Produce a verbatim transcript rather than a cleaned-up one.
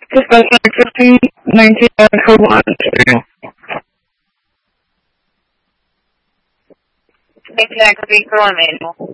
two thousand fifteen, nineteen, and for one. Exactly, for one manual.